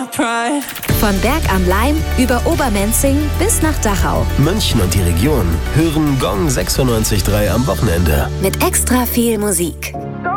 Von Berg am Laim über Obermenzing bis nach Dachau. München und die Region hören Gong 96.3 am Wochenende. Mit extra viel Musik.